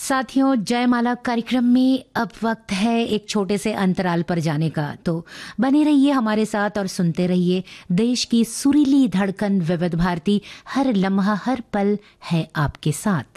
साथियों, जयमाला कार्यक्रम में अब वक्त है एक छोटे से अंतराल पर जाने का, तो बने रहिए हमारे साथ और सुनते रहिए देश की सुरीली धड़कन विविध भारती। हर लम्हा हर पल है आपके साथ।